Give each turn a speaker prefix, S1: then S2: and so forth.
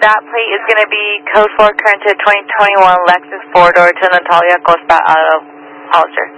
S1: that plate is going to be code 4 current to 2021 Lexus 4-door to Natalia Costa out of Hollister.